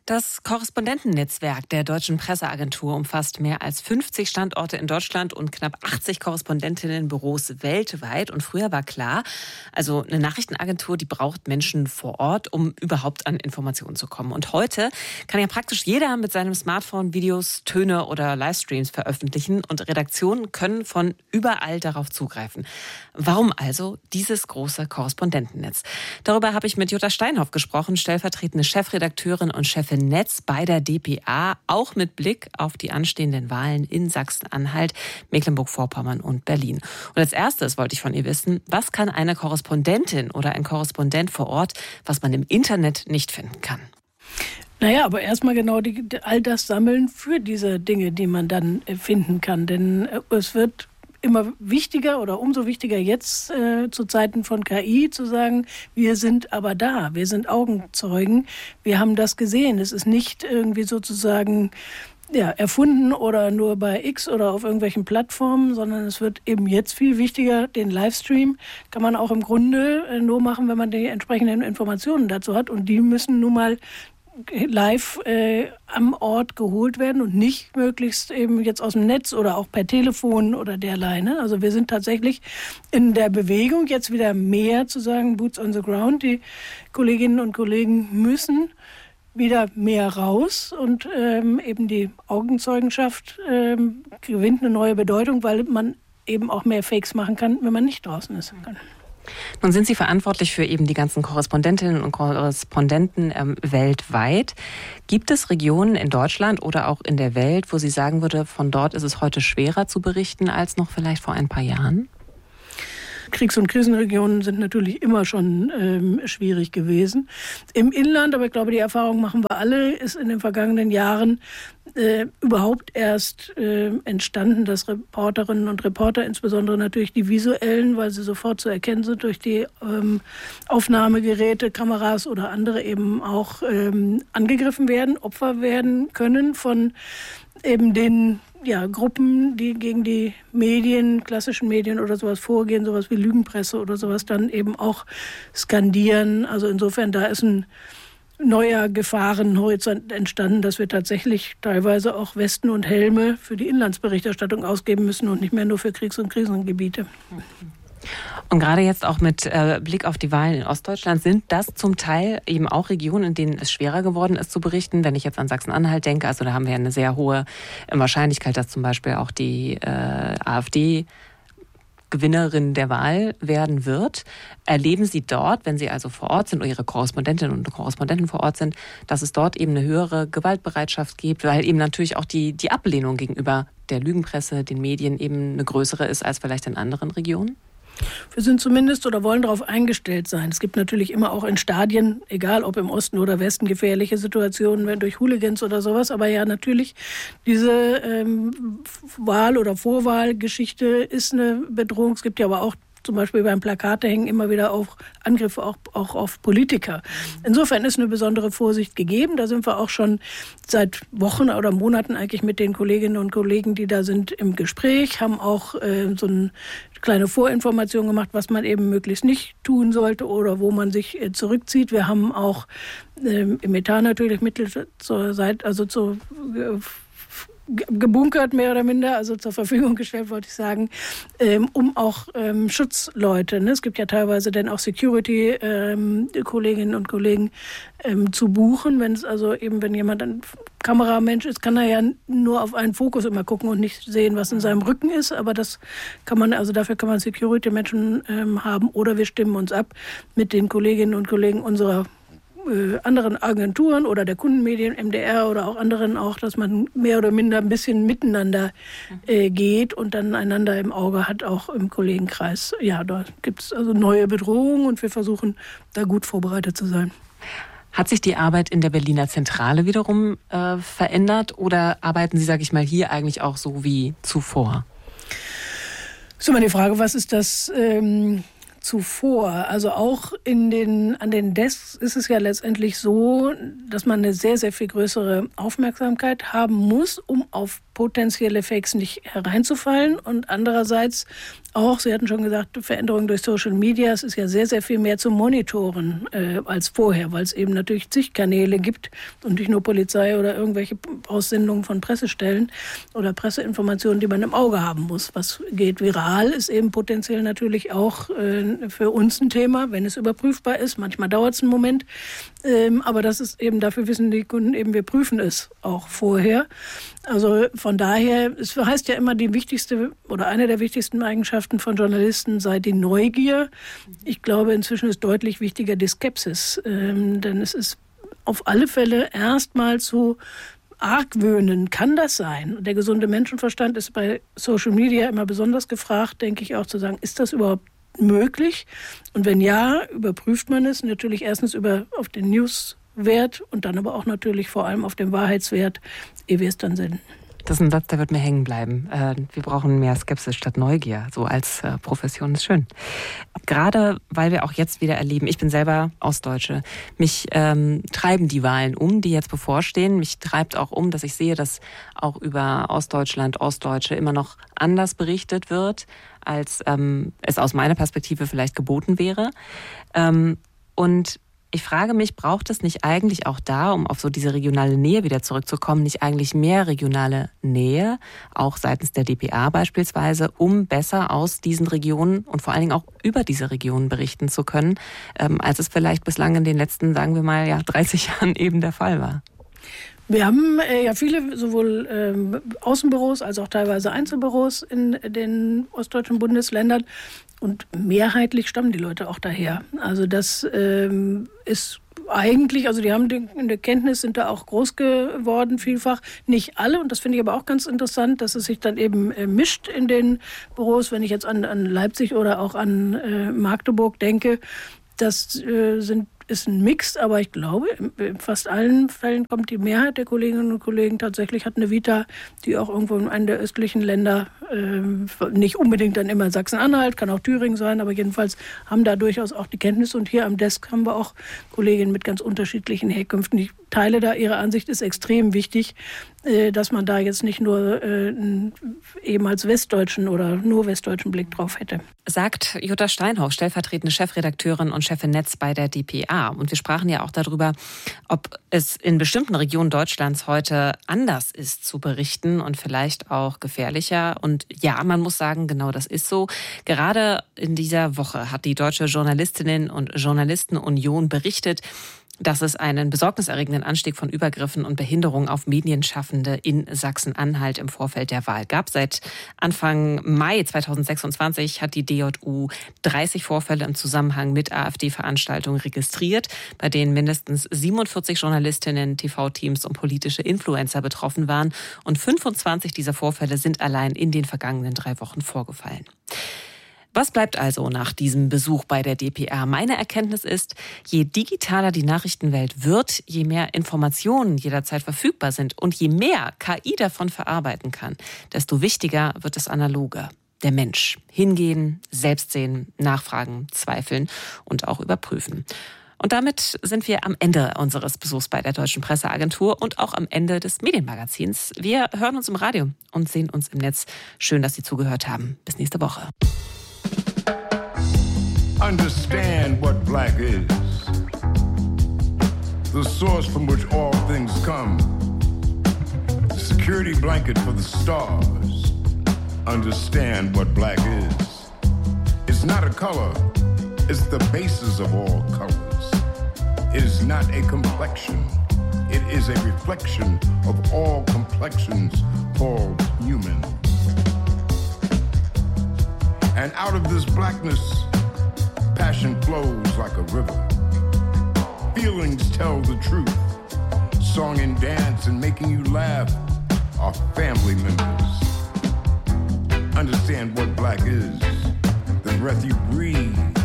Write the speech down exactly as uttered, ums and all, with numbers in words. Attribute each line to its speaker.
Speaker 1: Das Korrespondentennetzwerk der Deutschen Presseagentur umfasst mehr als fünfzig Standorte in Deutschland und knapp achtzig Korrespondentinnenbüros weltweit. Und früher war klar, also eine Nachrichtenagentur, die braucht Menschen vor Ort, um überhaupt an Informationen zu kommen. Und heute kann ja praktisch jeder mit seinem Smartphone Videos, Töne oder Livestreams veröffentlichen und Redaktionen können von überall darauf zugreifen. Warum also dieses große Korrespondentennetz? Darüber habe ich mit Jutta Steinhoff gesprochen, stellvertretende Chefredakteurin und Chefin Netz bei der D P A, auch mit Blick auf die anstehenden Wahlen in Sachsen-Anhalt, Mecklenburg-Vorpommern und Berlin. Und als erstes wollte ich von ihr wissen, was kann eine Korrespondentin oder ein Korrespondent vor Ort, was man im Internet nicht finden kann?
Speaker 2: Naja, aber erstmal genau die, all das sammeln für diese Dinge, die man dann finden kann. Denn es wird immer wichtiger oder umso wichtiger jetzt äh, zu Zeiten von K I zu sagen, wir sind aber da, wir sind Augenzeugen, wir haben das gesehen. Es ist nicht irgendwie sozusagen ja, erfunden oder nur bei X oder auf irgendwelchen Plattformen, sondern es wird eben jetzt viel wichtiger. Den Livestream kann man auch im Grunde äh, nur machen, wenn man die entsprechenden Informationen dazu hat. Und die müssen nun mal live äh, am Ort geholt werden und nicht möglichst eben jetzt aus dem Netz oder auch per Telefon oder derlei. Ne? Also wir sind tatsächlich in der Bewegung jetzt wieder mehr zu sagen, Boots on the ground. Die Kolleginnen und Kollegen müssen wieder mehr raus und ähm, eben die Augenzeugenschaft ähm, gewinnt eine neue Bedeutung, weil man eben auch mehr Fakes machen kann, wenn man nicht draußen ist.
Speaker 1: Nun sind Sie verantwortlich für eben die ganzen Korrespondentinnen und Korrespondenten ähm, weltweit. Gibt es Regionen in Deutschland oder auch in der Welt, wo Sie sagen würde, von dort ist es heute schwerer zu berichten als noch vielleicht vor ein paar Jahren?
Speaker 2: Kriegs- und Krisenregionen sind natürlich immer schon ähm, schwierig gewesen. Im Inland, aber ich glaube, die Erfahrung machen wir alle, ist in den vergangenen Jahren äh, überhaupt erst äh, entstanden, dass Reporterinnen und Reporter, insbesondere natürlich die visuellen, weil sie sofort zu erkennen sind durch die ähm, Aufnahmegeräte, Kameras oder andere eben auch ähm, angegriffen werden, Opfer werden können von eben den ja, Gruppen, die gegen die Medien, klassischen Medien oder sowas vorgehen, sowas wie Lügenpresse oder sowas, dann eben auch skandieren. Also insofern, da ist ein neuer Gefahrenhorizont entstanden, dass wir tatsächlich teilweise auch Westen und Helme für die Inlandsberichterstattung ausgeben müssen und nicht mehr nur für Kriegs- und Krisengebiete.
Speaker 1: Und gerade jetzt auch mit äh, Blick auf die Wahlen in Ostdeutschland sind das zum Teil eben auch Regionen, in denen es schwerer geworden ist zu berichten. Wenn ich jetzt an Sachsen-Anhalt denke, also da haben wir ja eine sehr hohe Wahrscheinlichkeit, dass zum Beispiel auch die äh, AfD Gewinnerin der Wahl werden wird. Erleben Sie dort, wenn Sie also vor Ort sind oder Ihre Korrespondentinnen und Korrespondenten vor Ort sind, dass es dort eben eine höhere Gewaltbereitschaft gibt, weil eben natürlich auch die, die Ablehnung gegenüber der Lügenpresse, den Medien eben eine größere ist als vielleicht in anderen Regionen?
Speaker 2: Wir sind zumindest oder wollen darauf eingestellt sein. Es gibt natürlich immer auch in Stadien, egal ob im Osten oder Westen, gefährliche Situationen, wenn durch Hooligans oder sowas. Aber ja, natürlich, diese ähm, Wahl- oder Vorwahlgeschichte ist eine Bedrohung. Es gibt ja aber auch zum Beispiel beim Plakate hängen immer wieder auch Angriffe auch, auch auf Politiker. Insofern ist eine besondere Vorsicht gegeben. Da sind wir auch schon seit Wochen oder Monaten eigentlich mit den Kolleginnen und Kollegen, die da sind, im Gespräch, haben auch äh, so eine kleine Vorinformation gemacht, was man eben möglichst nicht tun sollte oder wo man sich äh, zurückzieht. Wir haben auch äh, im Etat natürlich Mittel zur Seite, also zur äh, gebunkert, mehr oder minder, also zur Verfügung gestellt, wollte ich sagen, ähm, um auch ähm, Schutzleute, ne? Es gibt ja teilweise dann auch Security-Kolleginnen ähm, und Kollegen ähm, zu buchen, wenn es also eben, wenn jemand ein Kameramensch ist, kann er ja nur auf einen Fokus immer gucken und nicht sehen, was in seinem Rücken ist, aber das kann man, also dafür kann man Security-Menschen ähm, haben oder wir stimmen uns ab mit den Kolleginnen und Kollegen unserer Äh, anderen Agenturen oder der Kundenmedien, M D R oder auch anderen auch, dass man mehr oder minder ein bisschen miteinander äh, geht und dann einander im Auge hat, auch im Kollegenkreis. Ja, da gibt es also neue Bedrohungen und wir versuchen, da gut vorbereitet zu sein.
Speaker 1: Hat sich die Arbeit in der Berliner Zentrale wiederum äh, verändert oder arbeiten Sie, sage ich mal, hier eigentlich auch so wie zuvor?
Speaker 2: Das ist immer die Frage, was ist das ähm, zuvor? Also auch in den, an den Desks ist es ja letztendlich so, dass man eine sehr, sehr viel größere Aufmerksamkeit haben muss, um auf potenzielle Fakes nicht hereinzufallen und andererseits auch, Sie hatten schon gesagt, Veränderungen durch Social Media, es ist ja sehr, sehr viel mehr zu monitoren äh, als vorher, weil es eben natürlich zig Kanäle gibt und nicht nur Polizei oder irgendwelche Aussendungen von Pressestellen oder Presseinformationen, die man im Auge haben muss. Was geht viral, ist eben potenziell natürlich auch äh, für uns ein Thema, wenn es überprüfbar ist. Manchmal dauert es einen Moment, ähm, aber das ist eben, dafür wissen die Kunden eben, wir prüfen es auch vorher. Also von daher, es heißt ja immer, die wichtigste oder eine der wichtigsten Eigenschaften von Journalisten sei die Neugier. Ich glaube, inzwischen ist deutlich wichtiger die Skepsis, ähm, denn es ist auf alle Fälle erstmal zu argwöhnen. Kann das sein? Der gesunde Menschenverstand ist bei Social Media immer besonders gefragt, denke ich auch, zu sagen, ist das überhaupt möglich? Und wenn ja, überprüft man es natürlich erstens über auf den Newswert und dann aber auch natürlich vor allem auf den Wahrheitswert, ehe wir es dann senden.
Speaker 1: Das ist ein Satz, der wird mir hängen bleiben. Wir brauchen mehr Skepsis statt Neugier, so als Profession ist schön. Gerade weil wir auch jetzt wieder erleben, ich bin selber Ostdeutsche, mich ähm, treiben die Wahlen um, die jetzt bevorstehen. Mich treibt auch um, dass ich sehe, dass auch über Ostdeutschland, Ostdeutsche immer noch anders berichtet wird, als ähm, es aus meiner Perspektive vielleicht geboten wäre. Ähm, und Ich frage mich, braucht es nicht eigentlich auch da, um auf so diese regionale Nähe wieder zurückzukommen, nicht eigentlich mehr regionale Nähe, auch seitens der D P A beispielsweise, um besser aus diesen Regionen und vor allen Dingen auch über diese Regionen berichten zu können, ähm, als es vielleicht bislang in den letzten, sagen wir mal, ja, dreißig Jahren eben der Fall war?
Speaker 2: Wir haben äh, ja viele sowohl ähm, Außenbüros als auch teilweise Einzelbüros in den ostdeutschen Bundesländern. Und mehrheitlich stammen die Leute auch daher. Also das ähm, ist eigentlich, also die haben die, in der Kenntnis, sind da auch groß geworden vielfach. Nicht alle, und das finde ich aber auch ganz interessant, dass es sich dann eben äh, mischt in den Büros. Wenn ich jetzt an, an Leipzig oder auch an äh, Magdeburg denke, das äh, sind ist ein Mix, aber ich glaube, in fast allen Fällen kommt die Mehrheit der Kolleginnen und Kollegen tatsächlich, hat eine Vita, die auch irgendwo in einem der östlichen Länder, äh, nicht unbedingt dann immer Sachsen-Anhalt, kann auch Thüringen sein, aber jedenfalls haben da durchaus auch die Kenntnis. Und hier am Desk haben wir auch Kolleginnen mit ganz unterschiedlichen Herkünften. Ich teile da ihre Ansicht, ist extrem wichtig, äh, dass man da jetzt nicht nur äh, einen ehemals westdeutschen oder nur westdeutschen Blick drauf hätte.
Speaker 1: Sagt Jutta Steinhoch, stellvertretende Chefredakteurin und Chefin Netz bei der D P A. Und wir sprachen ja auch darüber, ob es in bestimmten Regionen Deutschlands heute anders ist zu berichten und vielleicht auch gefährlicher. Und ja, man muss sagen, genau das ist so. Gerade in dieser Woche hat die Deutsche Journalistinnen- und Journalistenunion berichtet, dass es einen besorgniserregenden Anstieg von Übergriffen und Behinderungen auf Medienschaffende in Sachsen-Anhalt im Vorfeld der Wahl gab. Seit Anfang Mai zweitausendsechsundzwanzig hat die D J U dreißig Vorfälle im Zusammenhang mit AfD-Veranstaltungen registriert, bei denen mindestens siebenundvierzig Journalistinnen, T V-Teams und politische Influencer betroffen waren. Und fünfundzwanzig dieser Vorfälle sind allein in den vergangenen drei Wochen vorgefallen. Was bleibt also nach diesem Besuch bei der D P A? Meine Erkenntnis ist, je digitaler die Nachrichtenwelt wird, je mehr Informationen jederzeit verfügbar sind und je mehr K I davon verarbeiten kann, desto wichtiger wird das Analoge. Der Mensch. Hingehen, selbst sehen, nachfragen, zweifeln und auch überprüfen. Und damit sind wir am Ende unseres Besuchs bei der Deutschen Presseagentur und auch am Ende des Medienmagazins. Wir hören uns im Radio und sehen uns im Netz. Schön, dass Sie zugehört haben. Bis nächste Woche.
Speaker 3: Understand what black is, the source from which all things come, the security blanket for the stars. Understand what black is. It's not a color, it's the basis of all colors. It is not a complexion, it is a reflection of all complexions called human. And out of this blackness, passion flows like a river. Feelings tell the truth. Song and dance and making you laugh are family members. Understand what black is. The breath you breathe